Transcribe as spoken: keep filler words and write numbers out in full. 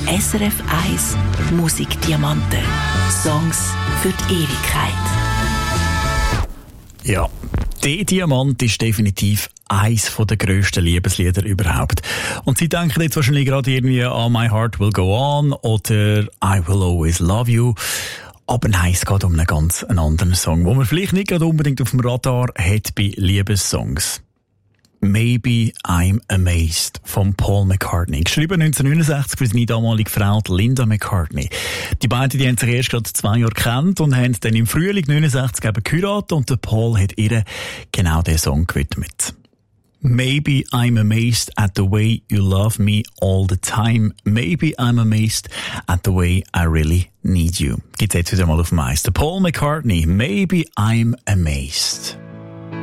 S R F eins Musikdiamanten. Songs für die Ewigkeit. Ja, der Diamant ist definitiv eins der grössten Liebeslieder überhaupt. Und Sie denken jetzt wahrscheinlich gerade irgendwie an My Heart Will Go On oder I Will Always Love You. Aber nein, es geht um einen ganz anderen Song, den man vielleicht nicht gerade unbedingt auf dem Radar hat bei Liebessongs. Maybe I'm Amazed von Paul McCartney. Geschrieben neunzehnhundertneunundsechzig für seine damalige Frau Linda McCartney. Die beiden die haben sich erst gerade zwei Jahre gekannt und haben dann im Frühling neunundsechzig eben geheiratet und der Paul hat ihr genau diesen Song gewidmet. Maybe I'm amazed at the way you love me all the time. Maybe I'm amazed at the way I really need you. Gibt's jetzt wieder mal auf dem Eis. Der Paul McCartney, Maybe I'm amazed.